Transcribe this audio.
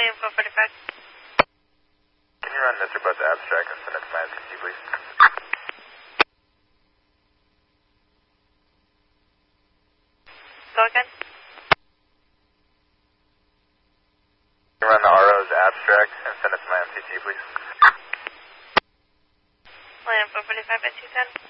William 445. Can you run Mr. Bus abstract and send it to my SCC, please? Go again. Can you run the RO's abstract and send it to my MCT, please? William 445 at 210.